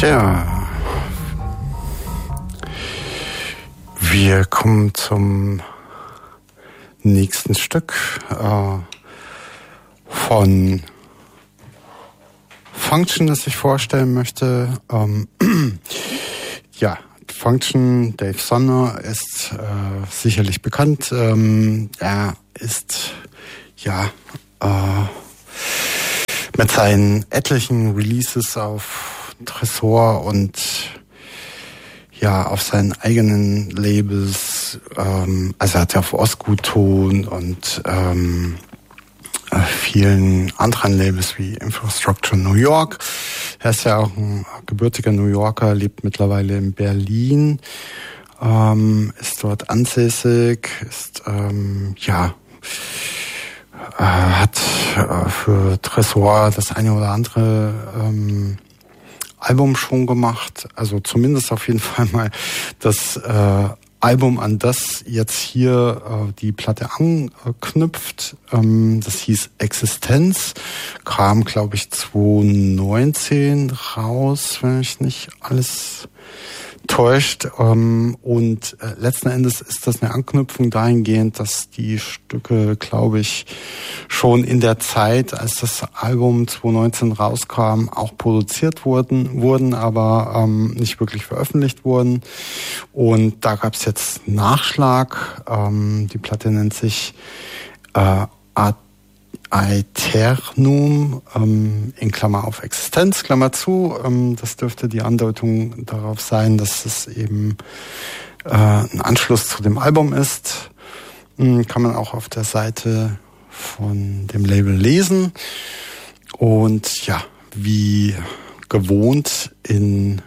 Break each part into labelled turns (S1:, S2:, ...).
S1: Tja, wir kommen zum nächsten Stück von Function, das ich vorstellen möchte. Ja, Function, Dave Sonner ist sicherlich bekannt. Er ist mit seinen etlichen Releases auf Tresor und auf seinen eigenen Labels, also er hat ja auf Osgood-Ton und vielen anderen Labels wie Infrastructure New York. Er ist ja auch ein gebürtiger New Yorker, lebt mittlerweile in Berlin, ist dort ansässig, ist hat für Tresor das eine oder andere Album schon gemacht, also zumindest auf jeden Fall mal das Album, an das jetzt hier die Platte anknüpft. Das hieß Existenz, kam, glaube ich, 2019 raus, wenn mich nicht alles täuscht. Und letzten Endes ist das eine Anknüpfung dahingehend, dass die Stücke, glaube ich, schon in der Zeit, als das Album 2019 rauskam, auch produziert wurden, aber nicht wirklich veröffentlicht wurden. Und da gab es jetzt Nachschlag. Die Platte nennt sich Aeternum, in Klammer auf Existenz, Klammer zu. Das dürfte die Andeutung darauf sein, dass es eben ein Anschluss zu dem Album ist. Kann man auch auf der Seite von dem Label lesen. Und ja, wie gewohnt in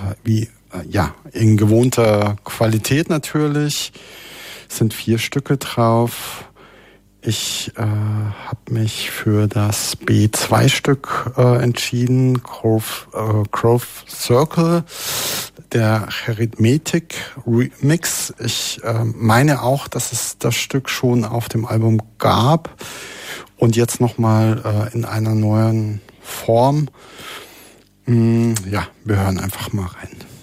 S1: gewohnter Qualität natürlich, sind 4 Stücke drauf. Ich habe mich für das B2-Stück entschieden, Grove Circle, der Arithmetic Remix. Ich meine auch, dass es das Stück schon auf dem Album gab und jetzt nochmal in einer neuen Form. Wir hören einfach mal rein.